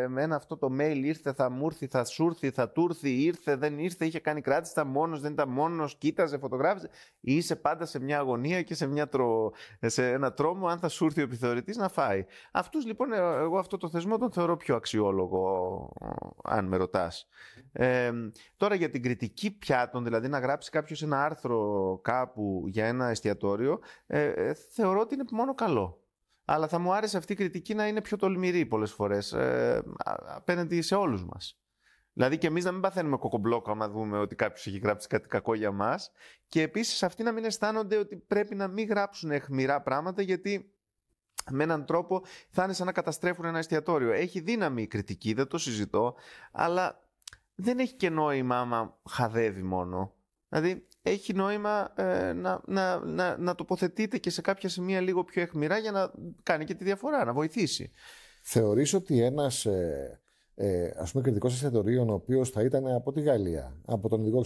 εμένα αυτό το mail ήρθε, θα μου έρθει, θα σου έρθει, θα του έρθει, ήρθε, δεν ήρθε, είχε κάνει κράτηση, ήταν μόνος, δεν ήταν μόνος, κοίταζε, φωτογράφησε. Είσαι πάντα σε μια αγωνία και σε ένα τρόμο αν θα σου έρθει ο επιθεωρητής να φάει. Αυτούς λοιπόν, εγώ αυτό το θεσμό τον θεωρώ πιο αξιόλογο, αν με ρωτάς. Τώρα για την κριτική πιάτων, δηλαδή να γράψει κάποιος ένα άρθρο κάπου για ένα εστιατόριο, θεωρώ ότι είναι μόνο καλό. Αλλά θα μου άρεσε αυτή η κριτική να είναι πιο τολμηρή πολλές φορές απέναντι σε όλους μας. Δηλαδή και εμείς να μην παθαίνουμε κοκομπλόκο άμα δούμε ότι κάποιος έχει γράψει κάτι κακό για μας, και επίσης αυτοί να μην αισθάνονται ότι πρέπει να μην γράψουν αιχμηρά πράγματα, γιατί με έναν τρόπο θα είναι σαν να καταστρέφουν ένα εστιατόριο. Έχει δύναμη η κριτική, δεν το συζητώ, αλλά δεν έχει και νόημα άμα χαδεύει μόνο. Δηλαδή έχει νόημα να τοποθετείτε και σε κάποια σημεία λίγο πιο αιχμηρά για να κάνει και τη διαφορά, να βοηθήσει. Θεωρείς ότι ένας ας πούμε κριτικός εστιατορίων, ο οποίος θα ήταν από τη Γαλλία, από τον ειδικό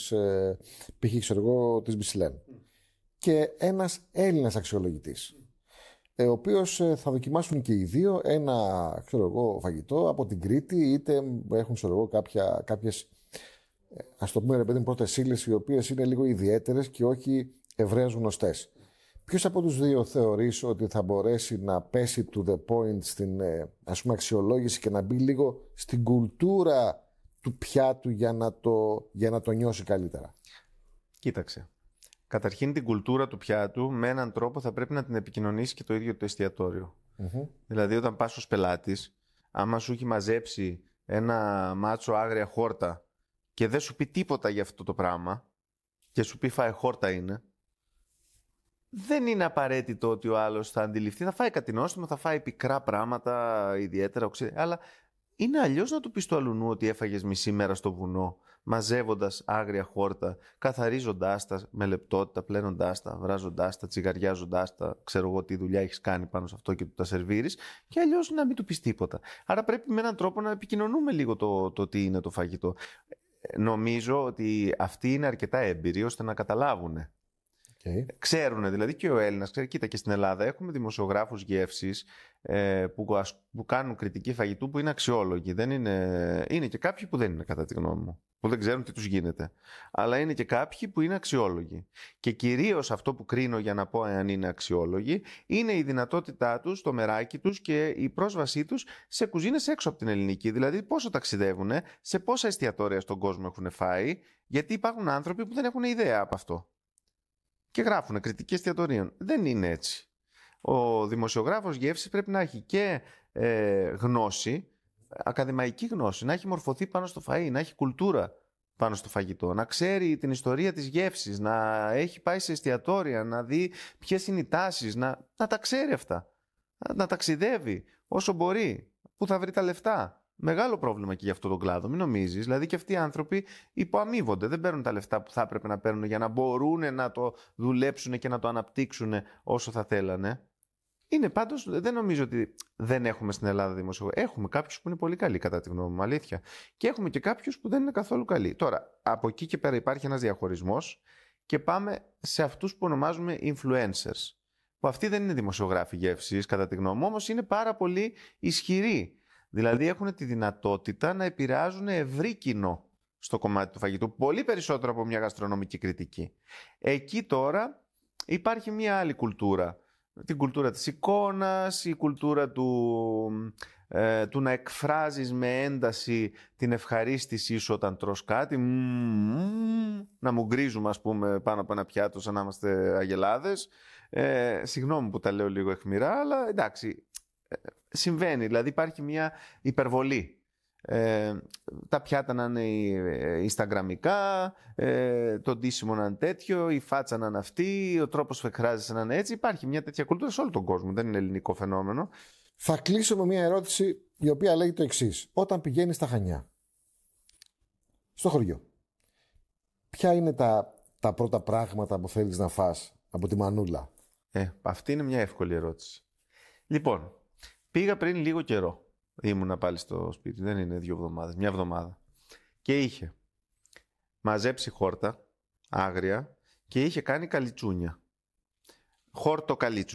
της Michelin, και ένας Έλληνας αξιολογητής, ο οποίος θα δοκιμάσουν και οι δύο ένα φαγητό από την Κρήτη, είτε έχουν κάποιες, ας το πούμε, ρε παιδί, πρώτες ύλες οι οποίες είναι λίγο ιδιαίτερες και όχι ευρέως γνωστές. Ποιος από τους δύο θεωρείς ότι θα μπορέσει να πέσει to the point στην ας πούμε αξιολόγηση και να μπει λίγο στην κουλτούρα του πιάτου για να το νιώσει καλύτερα? Κοίταξε. Καταρχήν την κουλτούρα του πιάτου με έναν τρόπο θα πρέπει να την επικοινωνήσει και το ίδιο το εστιατόριο. Δηλαδή όταν πας ως πελάτης, άμα σου έχει μαζέψει ένα μάτσο άγρια χόρτα και δεν σου πει τίποτα για αυτό το πράγμα και σου πει φάε χόρτα είναι, δεν είναι απαραίτητο ότι ο άλλος θα αντιληφθεί. Θα φάει κάτι νόστιμο, θα φάει πικρά πράγματα ιδιαίτερα, αλλά είναι αλλιώς να του πεις του αλουνού ότι έφαγες μισή μέρα στο βουνό, μαζεύοντας άγρια χόρτα, καθαρίζοντάς τα με λεπτότητα, πλένοντάς τα, βράζοντάς τα, τσιγαριάζοντάς τα, ξέρω εγώ τι δουλειά έχεις κάνει πάνω σε αυτό και του τα σερβίρεις, και αλλιώς να μην του πεις τίποτα. Άρα πρέπει με έναν τρόπο να επικοινωνούμε λίγο το τι είναι το φαγητό. Νομίζω ότι αυτοί είναι αρκετά έμπειροι ώστε να καταλάβουν. Ξέρουν δηλαδή, και ο Έλληνας ξέρει. Κοίτα, και στην Ελλάδα έχουμε δημοσιογράφους γεύσης που κάνουν κριτική φαγητού που είναι αξιόλογοι. Είναι και κάποιοι που δεν είναι, κατά τη γνώμη μου, που δεν ξέρουν τι τους γίνεται. Αλλά είναι και κάποιοι που είναι αξιόλογοι. Και κυρίως αυτό που κρίνω για να πω αν είναι αξιόλογοι είναι η δυνατότητά τους, το μεράκι τους και η πρόσβασή τους σε κουζίνες έξω από την ελληνική. Δηλαδή πόσο ταξιδεύουν, σε πόσα εστιατόρια στον κόσμο έχουν φάει, γιατί υπάρχουν άνθρωποι που δεν έχουν ιδέα από αυτό και γράφουν κριτική εστιατορίων. Δεν είναι έτσι. Ο δημοσιογράφος γεύσης πρέπει να έχει και γνώση, ακαδημαϊκή γνώση, να έχει μορφωθεί πάνω στο φαΐ, να έχει κουλτούρα πάνω στο φαγητό, να ξέρει την ιστορία της γεύσης, να έχει πάει σε εστιατόρια, να δει ποιες είναι οι τάσεις, να τα ξέρει αυτά. Να ταξιδεύει όσο μπορεί, που θα βρει τα λεφτά. Μεγάλο πρόβλημα και για αυτόν τον κλάδο, μην νομίζεις. Δηλαδή και αυτοί οι άνθρωποι υποαμείβονται. Δεν παίρνουν τα λεφτά που θα έπρεπε να παίρνουν για να μπορούν να το δουλέψουν και να το αναπτύξουν όσο θα θέλανε. Είναι πάντως, δεν νομίζω ότι δεν έχουμε στην Ελλάδα δημοσιογράφους. Έχουμε κάποιους που είναι πολύ καλοί, κατά τη γνώμη μου, αλήθεια. Και έχουμε και κάποιους που δεν είναι καθόλου καλοί. Τώρα, από εκεί και πέρα υπάρχει ένας διαχωρισμός και πάμε σε αυτούς που ονομάζουμε influencers. Που αυτοί δεν είναι δημοσιογράφοι γεύσης, κατά τη γνώμη μου, όμως είναι πάρα πολύ ισχυροί. Δηλαδή έχουν τη δυνατότητα να επηρεάζουν ευρύ κοινό στο κομμάτι του φαγητού, πολύ περισσότερο από μια γαστρονομική κριτική. Εκεί τώρα υπάρχει μια άλλη κουλτούρα. Την κουλτούρα της εικόνας, η κουλτούρα του να εκφράζεις με ένταση την ευχαρίστησή σου όταν τρως κάτι, να μου γκρίζουμε ας πούμε πάνω από ένα πιάτο σαν να είμαστε αγελάδες. Συγγνώμη που τα λέω λίγο αιχμηρά, αλλά εντάξει, συμβαίνει. Δηλαδή υπάρχει μια υπερβολή. Τα πιάτα να είναι instagramικά, το ντύσιμο να είναι τέτοιο, η φάτσα να είναι αυτή, ο τρόπος που εκφράζεσαι να είναι έτσι. Υπάρχει μια τέτοια κουλτούρα σε όλο τον κόσμο, δεν είναι ελληνικό φαινόμενο. Θα κλείσω με μια ερώτηση η οποία λέει το εξής. Όταν πηγαίνεις στα Χανιά, στο χωριό, ποια είναι τα πρώτα πράγματα που θέλεις να φας από τη μανούλα? Αυτή είναι μια εύκολη ερώτηση. Λοιπόν, πήγα πριν λίγο καιρό. Ήμουνα πάλι στο σπίτι, δεν είναι 2 εβδομάδες, 1 εβδομάδα. Και είχε μαζέψει χόρτα, άγρια, και είχε κάνει καλιτσούνια. Χόρτο καλίτσου.